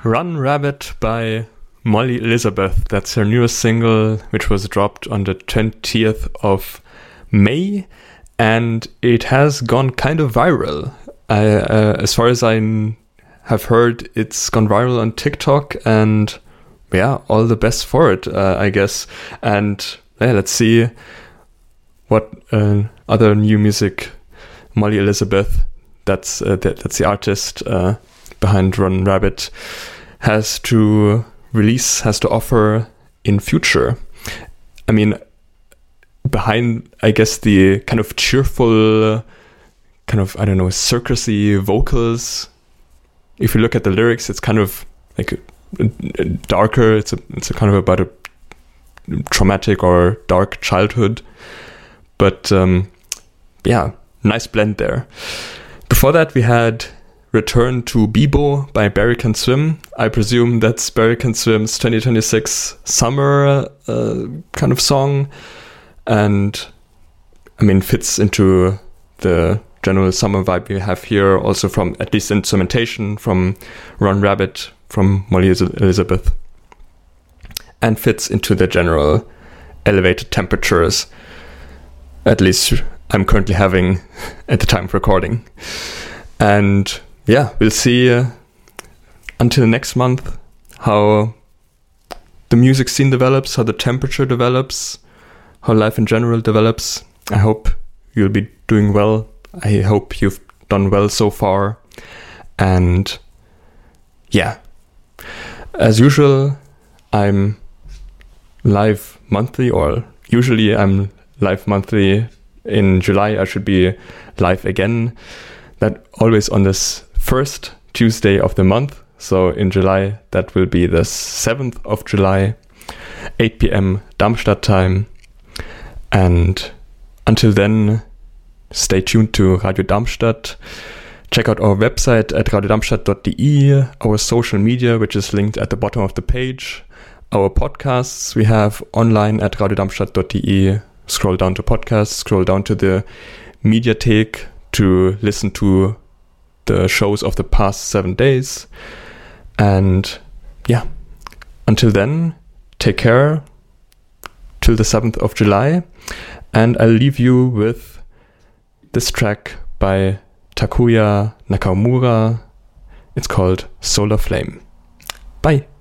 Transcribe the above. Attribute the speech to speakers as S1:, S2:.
S1: Run Rabbit by Molly Elizabeth. That's her newest single, which was dropped on the 20th of May, and it has gone kind of viral. As far as I have heard, it's gone viral on TikTok, and yeah, all the best for it, I guess. And yeah, let's see what other new music Molly Elizabeth, that's the artist behind Run Rabbit, has to release, has to offer in future. I mean, behind, I guess, the kind of cheerful, kind of, I don't know, circusy vocals, if you look at the lyrics, it's kind of like darker. It's a kind of about a traumatic or dark childhood. But yeah, nice blend there. Before that, we had Return to Bebo by Barry Can Swim. I presume that's Barry Can Swim's 2026 summer kind of song. And I mean, fits into the general summer vibe we have here, also from at least instrumentation from Run Rabbit, from Molly Elizabeth, and fits into the general elevated temperatures, at least I'm currently having at the time of recording. And yeah, we'll see until next month how the music scene develops, how the temperature develops, how life in general develops. I hope you'll be doing well. I hope you've done well so far. And yeah, as usual, I'm live monthly, or usually I'm live monthly. In July, I should be live again. That always on this first Tuesday of the month. So in July, that will be the 7th of July, 8 p.m. Darmstadt time. And until then, stay tuned to Radio Darmstadt. Check out our website at radiodarmstadt.de, our social media, which is linked at the bottom of the page. Our podcasts we have online at radiodarmstadt.de. Scroll down to podcasts, scroll down to the Mediathek to listen to the shows of the past 7 days. And yeah, until then, take care till the 7th of July. And I'll leave you with this track by Takuya Nakamura. It's called Solar Flame. Bye.